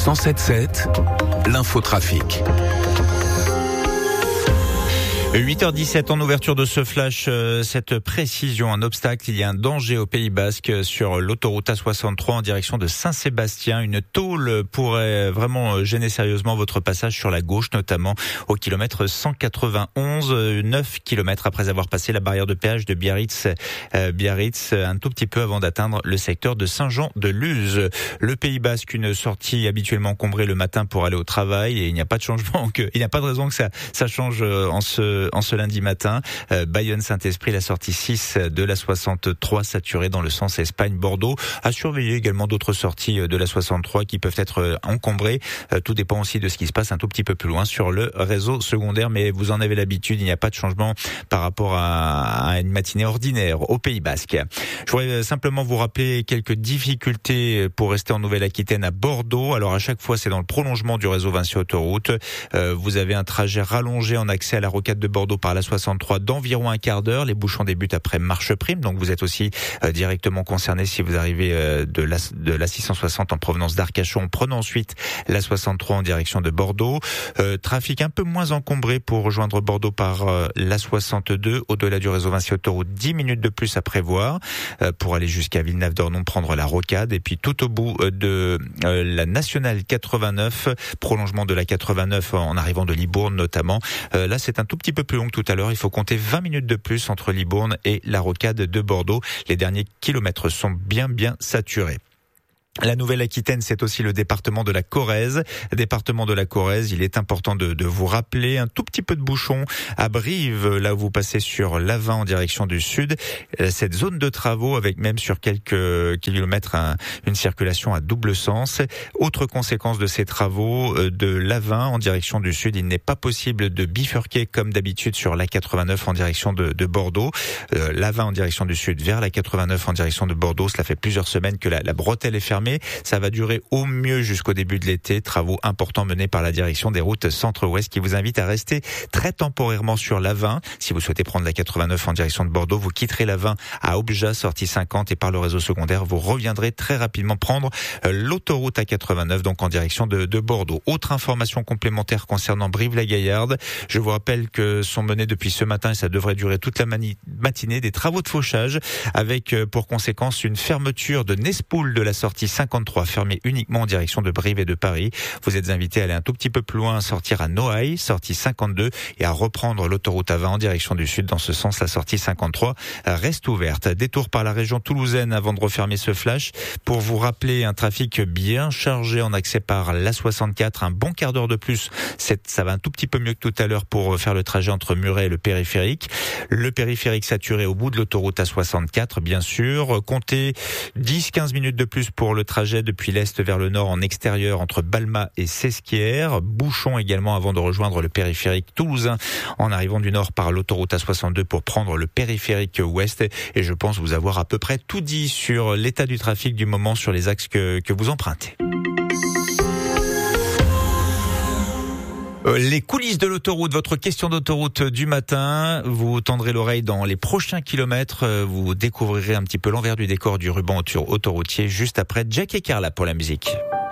107.7, l'infotrafic. 8h17 en ouverture de ce flash, cette précision, un obstacle, il y a un danger au Pays Basque sur l'autoroute A63 en direction de Saint-Sébastien. Une tôle pourrait vraiment gêner sérieusement votre passage sur la gauche, notamment au kilomètre 191, 9 kilomètres après avoir passé la barrière de péage de Biarritz, un tout petit peu avant d'atteindre le secteur de Saint-Jean-de-Luz. Le Pays Basque, une sortie habituellement encombrée le matin pour aller au travail, et il n'y a pas de changement, il n'y a pas de raison que ça change en ce lundi matin. Bayonne-Saint-Esprit, la sortie 6 de la 63 saturée dans le sens Espagne-Bordeaux. À surveiller également d'autres sorties de la 63 qui peuvent être encombrées. Tout dépend aussi de ce qui se passe un tout petit peu plus loin sur le réseau secondaire, mais vous en avez l'habitude, il n'y a pas de changement par rapport à une matinée ordinaire au Pays Basque. Je voudrais simplement vous rappeler quelques difficultés pour rester en Nouvelle-Aquitaine à Bordeaux. Alors à chaque fois, c'est dans le prolongement du réseau Vinci Autoroute. Vous avez un trajet rallongé en accès à la rocade de Bordeaux par la 63 d'environ un quart d'heure. Les bouchons débutent après Marcheprime, donc vous êtes aussi directement concerné si vous arrivez de la 660 en provenance d'Arcachon, prenant ensuite la 63 en direction de Bordeaux. Trafic un peu moins encombré pour rejoindre Bordeaux par la 62, au-delà du réseau Vinci Autoroute, 10 minutes de plus à prévoir pour aller jusqu'à Villeneuve-d'Ornon, prendre la rocade, et puis tout au bout de la nationale 89, prolongement de la 89 en arrivant de Libourne notamment. Là, c'est un tout petit peu plus long que tout à l'heure. Il faut compter 20 minutes de plus entre Libourne et la rocade de Bordeaux. Les derniers kilomètres sont bien saturés. La Nouvelle-Aquitaine, c'est aussi le département de la Corrèze. Département de la Corrèze, il est important de vous rappeler un tout petit peu de bouchon à Brive, là où vous passez sur l'A20 en direction du sud. Cette zone de travaux avec même sur quelques kilomètres une circulation à double sens. Autre conséquence de ces travaux, de l'A20 en direction du sud, il n'est pas possible de bifurquer comme d'habitude sur l'A89 en direction de Bordeaux. L'A20 en direction du sud vers la 89 en direction de Bordeaux. Cela fait plusieurs semaines que la bretelle est fermée. Ça va durer au mieux jusqu'au début de l'été. Travaux importants menés par la direction des routes centre-ouest qui vous invite à rester très temporairement sur l'A20. Si vous souhaitez prendre la 89 en direction de Bordeaux, vous quitterez l'A20 à Objat, sortie 50, et par le réseau secondaire, vous reviendrez très rapidement prendre l'autoroute A89, donc en direction de Bordeaux. Autre information complémentaire concernant Brive-la-Gaillarde. Je vous rappelle que sont menés depuis ce matin, et ça devrait durer toute la matinée, des travaux de fauchage avec pour conséquence une fermeture de Nespoul de la sortie 53, fermée uniquement en direction de Brive et de Paris. Vous êtes invité à aller un tout petit peu plus loin, sortir à Noailles, sortie 52, et à reprendre l'autoroute A20 en direction du sud. Dans ce sens, la sortie 53 reste ouverte. Détour par la région toulousaine avant de refermer ce flash pour vous rappeler un trafic bien chargé en accès par la 64, un bon quart d'heure de plus. Ça va un tout petit peu mieux que tout à l'heure pour faire le trajet entre Muret et le périphérique. Le périphérique saturé au bout de l'autoroute A64, bien sûr. Comptez 10-15 minutes de plus pour le trajet depuis l'est vers le nord en extérieur entre Balma et Sesquières. Bouchon également avant de rejoindre le périphérique toulousain en arrivant du nord par l'autoroute A62 pour prendre le périphérique ouest. Et je pense vous avoir à peu près tout dit sur l'état du trafic du moment sur les axes que vous empruntez. Les coulisses de l'autoroute, votre question d'autoroute du matin. Vous tendrez l'oreille dans les prochains kilomètres. Vous découvrirez un petit peu l'envers du décor du ruban autoroutier juste après Jack et Carla pour la musique.